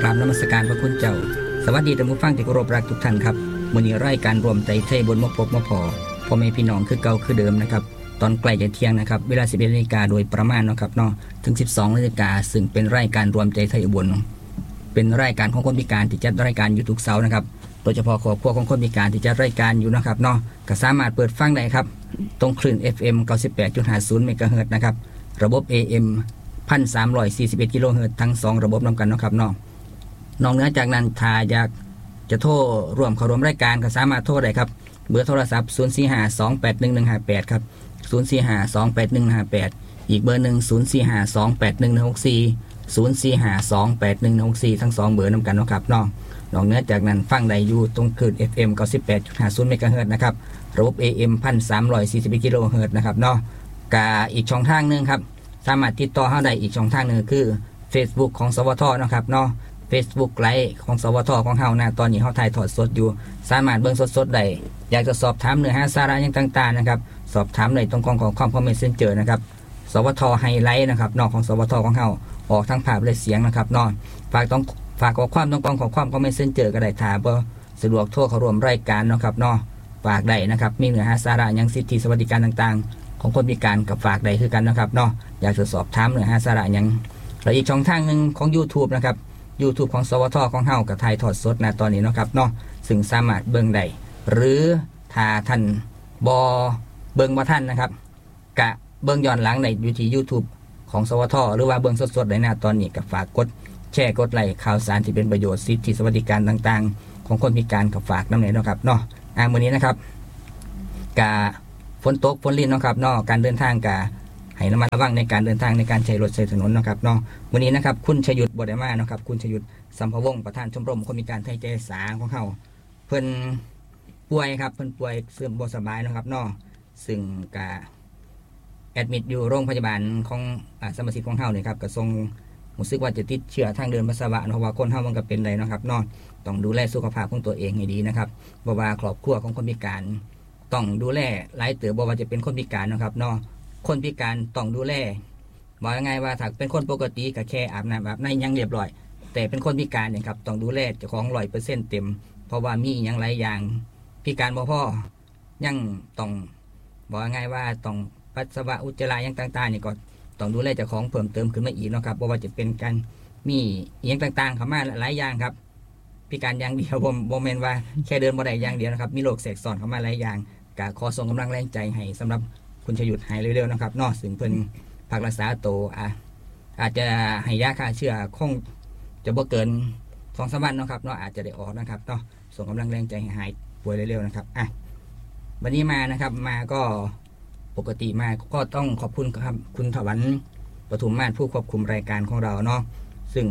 กราบนมัสการพระคุณเจ้าสวัสดีท่านผู้ฟังที่เคารพรักทุกท่านครับมื้อนี้รายการรวมใจไทยบนมพบมพพ่อแม่พี่น้องคือเก่าคือเดิมนะครับตอนใกล้จะเที่ยงนะครับเวลา 11:00 น.โดยประมาณเนาะครับเนาะถึง 12:00 น.ซึ่งเป็นรายการรวมใจไทยอุบลเป็นรายการของคนพิการที่จัดรายการอยู่ทุกเสาร์นะครับโดยเฉพาะครอบครัวของคนพิการที่จัดรายการอยู่นะครับเนาะก็สามารถเปิดฟังได้ครับตรงคลื่น FM 98.50 เมกะเฮิรตซ์นะครับระบบ AM 1,341 กิโลเฮิรตซ์ทั้ง2ระบบนำกันเนาะครับเนาะนอกเหนือจากนั้นถ้าอยากจะโทรร่วมเข้าร่วมรายการก็สามารถโทรได้ครับเบอร์โทรศัพท์ 045-281-158 ครับ 045-281-158 อีกเบอร์หนึ่ง 045-281-164 045-281-164 ทั้ง2เบอร์นำกันเนาะครับเนาะนอกเหนือจากนั้นฟังได้อยู่ตรงคลื่น FM 98.50 เมกะเฮิรตซ์นะครับระบบ AM 1,341 กิโลเฮิรตซ์นะครับเนาะกะอีกช่องทางนึงครับสามารถติดต่อเฮาได้อีกช่องทางนึงคือ Facebook ของสวทนะครับเนาะFacebook ไลฟ์ของสวทของเฮานะตอนนี้เฮาถ่ายทอดสดอยู่สามารถเบิ่งสดๆได้อยากจะสอบถามเนื้อหาสาระอย่างต่างๆนะครับสอบถามได้ตรงของคอมเมนต์เซ็นเจอร์นะครับสวทไฮไลท์นะครับนอกของสวทของเฮาออกทั้งภาพและเสียงนะครับเนาะฝากข้อความตรงของคอมเมนต์เซ็นเจอร์ก็ได้ถ้าบ่สะดวกโทรเข้าร่วมรายการเนาะครับเนาะฝากได้นะครับมีเนื้อหาสาระอย่างสิทธิสวัสดิการต่างๆของคนพิการกับฝากได้คือกันนะครับเนาะอยากจะสอบถามเนื้อหาสาระอย่างแล้วอีกช่องทางนึงของ YouTube นะครับYouTube ของสวทของเฮากับถ่ายทอดสดนะตอนนี้เนาะครับเนาะซึ่งสามารถเบิ่งได้หรือถ้าท่านบ่เบิ่งบ่ทันนะครับกะเบิ่งย้อนหลังได้อยู่ที่ YouTube ของสวทหรือว่าเบิ่งสดๆได้นะตอนนี้ก็ฝากกดแชร์กดไลค์ข่าวสารที่เป็นประโยชน์สิทธิสวัสดิการต่างๆของคนพิการกับฝากนำเนาะครับเนาะมื้อนี้นะครับกะฝนตกฝนลิ้นเนาะครับเนาะการเดินทางกะให้ระมัดระวังในการเดินทางในการใช้รถใช้ถนนนะครับเนาะวันนี้นะครับคุณชยุทธบ่ได้มาเนาะครับคุณชยุทธสัมภวงศ์ประธานชมรมคนพิการไทยใจสาของเฮาเพิ่นป่วยครับเพิ่นป่วยเสื่อมบ่สบายนะครับเนาะซึ่งก็แอดมิดอยู่โรงพยาบาลของสมาชิกของเฮานี่ครับก็ทรงรู้สึกว่าจะติดเชื้อทางเดินปัสสาวะเพราะว่าคนเฮามันก็เป็นได้เนาะครับเนาะต้องดูแลสุขภาพของตัวเองให้ดีนะครับเพราะว่าครอบครัวของคนพิการต้องดูแลหลายเติบบ่ว่าจะเป็นคนพิการนะครับเนาะคนพิการต้องดูแลบอกยังไงว่าถ้าเป็นคนปกติก็แค่อาบน้ำอาบในยังเรียบร้อยแต่เป็นคนพิการเนี่ยครับต้องดูแลเจ้าของ 100% เต็มเพราะว่ามีอย่างหลายอย่างพิการบ่พอยังต้องบอกยังไงว่าต้องปัสสาวะอุจจาระอย่างต่างๆนี่ก็ต้องดูแลเจ้าของเพิ่มเติมขึ้นมาอีกเนาะครับเพราะว่าจะเป็นการมีอย่างต่างๆเข้ามาหลายอย่างครับพิการอย่างเดียวบ่แม่นว่าแค่เดินบ่ได้อย่างเดียวนะครับมีโรคแทรกซ้อนเข้ามาหลายอย่างก็ขอส่งกำลังแรงใจให้สำหรับคุณชยุทธหายเร็วๆนะครับเนาะซึ่งเพิ่นพักรักษาตัวอาจจะให้ยาฆ่าเชื้อคงจะบ่เกิน 2-3 วันนะครับเนาะอาจจะได้ออกนะครับเนาะส่งกำลังแรงใจให้หายป่วยเร็วๆนะครับวันนี้มานะครับมาก็ปกติมาก็ต้องขอบคุณครับคุณถวันปทุมมาศผู้ควบคุมรายการของเราเนาะซึ่ง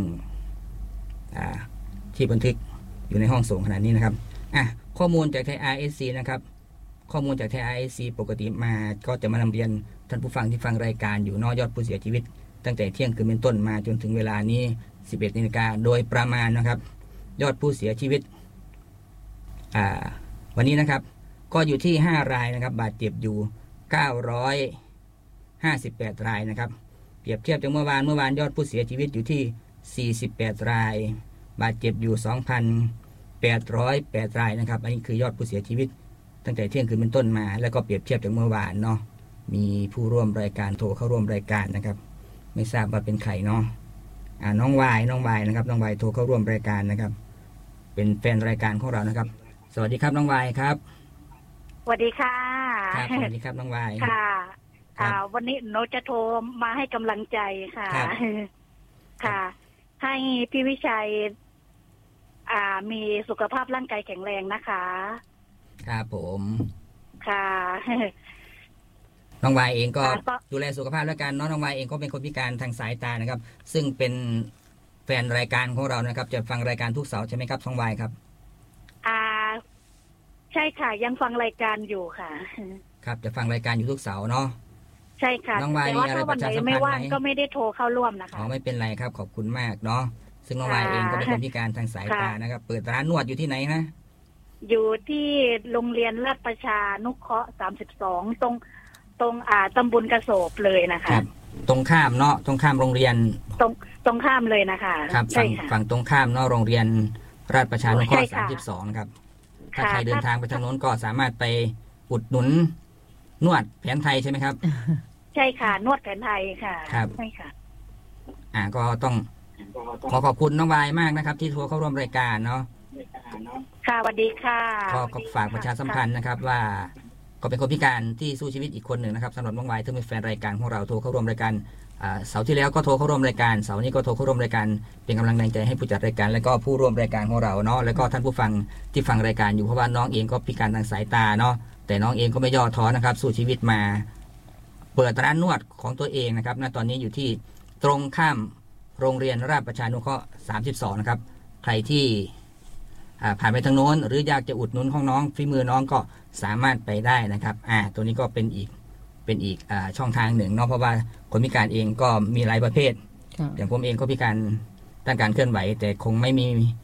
ที่บันทึกอยู่ในห้องส่งขนาดนี้นะครับข้อมูลจากไทย RSC นะครับข้อมูลจากไทย RSC ปกติมาก็จะมานำเรียนท่านผู้ฟังที่ฟังรายการอยู่นอกยอดผู้เสียชีวิตตั้งแต่เที่ยงคืนเป็นต้นมาจนถึงเวลานี้ 11:00 น.โดยประมาณนะครับยอดผู้เสียชีวิตวันนี้นะครับก็อยู่ที่5รายนะครับบาดเจ็บอยู่958รายนะครับเปรียบเทียบจากเมื่อวานยอดผู้เสียชีวิตอยู่ที่48รายบาดเจ็บอยู่ 2,808 รายนะครับอันนี้คือยอดผู้เสียชีวิตตั้งแต่เที่ยงคืนเป็นต้นมาแล้วก็เปรียบเทียบจากเมื่อวานเนาะมีผู้ร่วมรายการโทรเข้าร่วมรายการนะครับไม่ทราบว่าเป็นใครเนาะน้องวายนะครับน้องวายโทรเข้าร่วมรายการนะครับเป็นแฟนรายการของเรานะครับสวัสดีครับน้องวายครับสวัสดีค่ะครับสวัสดีครับน้องวายค่ะวันนี้หนูจะโทรมาให้กำลังใจค่ะค่ะให้พี่วิชัยมีสุขภาพร่างกายแข็งแรงนะคะครับผมค่ะน้องวายเองก็ดูแลสุขภาพแล้วกันน้องวายเองก็เป็นคนพิการทางสายตานะครับซึ่งเป็นแฟนรายการของเรานะครับจะฟังรายการทุกเสาร์ใช่ไหมครับน้องวายครับใช่ค่ะยังฟังรายการอยู่ค่ะครับจะฟังรายการอยู่ทุกเสาร์เนาะใช่ค่ะน้องวายมีอะไรประชาสัมพันธ์ไหมไม่ว่างก็ไม่ได้โทรเข้าร่วมนะคะไม่เป็นไรครับขอบคุณมากเนาะซึ่งน้องวายเองก็เป็นคนพิการทางสายตานะครับเปิดร้านนวดอยู่ที่ไหนนะอยู่ที่โรงเรียนลาดประชานุเคราะห์32ตรงตำบลกระโสบเลยนะคะตรงข้ามเนาะตรงข้ามโรงเรียนตรงข้ามเลยนะคะครับฝั่งตรงข้ามเนาะโรงเรียนราชประชานุเคราะห์32นะครับถ้าใครเดินทางไปทางโน้นก็สามารถไปอุดหนุนนวดแผนไทยใช่ไหมครับใช่ค่ะนวดแผนไทยค่ะครับใช่ค่ะก็ต้องขอขอบคุณน้องวายมากนะครับที่โทรเข้าร่วมรายการเนาะค่ะสวัสดีค่ะก็ฝากประชาสัมพันธ์นะครับว่าก็เป็นคนพิการที่สู้ชีวิตอีกคนหนึ่งนะครับสำหรับน้องวายที่เป็นแฟนรายการของเราโทรเข้าร่วมรายการเสาร์ที่แล้วก็โทรเข้าร่วมรายการเสาร์นี้ก็โทรเข้าร่วมรายการเป็นกำลังใจให้ผู้จัดรายการและก็ผู้ร่วมรายการของเราเนาะแล้วก็ท่านผู้ฟังที่ฟังรายการอยู่เพราะว่าน้องเองก็พิการทางสายตาเนาะแต่น้องเองก็ไม่ย่อท้อนะครับสู้ชีวิตมาเปิดร้านนวดของตัวเองนะครับณตอนนี้อยู่ที่ตรงข้ามโรงเรียนราชประชานุเคราะห์32นะครับใครที่ผ่านไปทางโน้นหรืออยากจะอุดหนุนของน้องฝีมือน้องก็สามารถไปได้นะครับตัวนี้ก็เป็นอีกช่องทางหนึ่งเนาะเพราะว่าคนพิการเองก็มีหลายประเภทอย่างผมเองก็พิการด้านการเคลื่อนไหวแต่คงไม่มี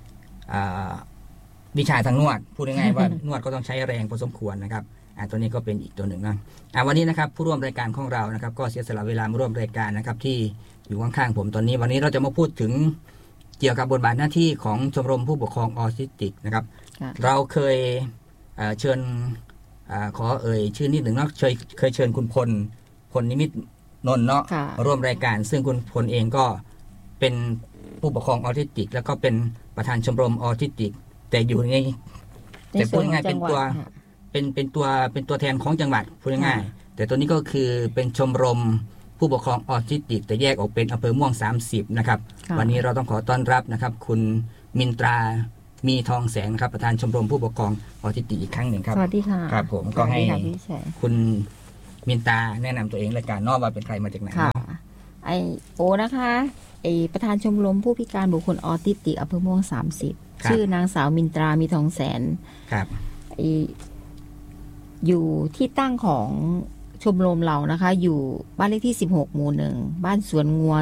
วิชาทางนวดพูดง่ายๆว่านวดก็ต้องใช้แรงพอสมควรนะครับตัวนี้ก็เป็นอีกตัวหนึ่งนะวันนี้นะครับผู้ร่วมรายการของเรานะครับก็เสียสละเวลามาร่วมรายการนะครับที่อยู่ข้างๆผมตอนนี้วันนี้เราจะมาพูดถึงเกี่ยวกับบทบาทหน้าที่ของชมรมผู้ปกครองออทิสติกนะครับเราเคยเชิญขอชื่อนิดหนึ่งเนาะเคยเชิญคุณพลนิมิตนนท์เนาะมาร่วมรายการซึ่งคุณพลเองก็เป็นผู้ปกครองออทิสติกแล้วก็เป็นประธานชมรมออทิสติกแต่อยู่ในแต่พูดง่ายๆเป็นตัวแทนของจังหวัดพูดง่ายๆแต่ตัวนี้ก็คือเป็นชมรมผู้ปกครองออทิสติกแต่แยกออกเป็นอำเภอม่วง30นะครับวันนี้เราต้องขอต้อนรับนะครับคุณมินตรามีทองแสงนะครับประธานชมรมผู้ปกครองออทิสติกอีกครั้งหนึ่งครับสวัสดีค่ะครับผมก็ให้คุณมินตราแนะนำตัวเองรายการนอกว่าเป็นใครมาจากไหนค่ะโอนะคะประธานชมรมผู้พิการบุคคลออทิสติกอำเภอม่วง30ชื่อนางสาวมินตรามีทองแสนครับอยู่ที่ตั้งของชมรมเรานะคะอยู่บ้านเลขที่16 หมู่ 1บ้านสวนงัว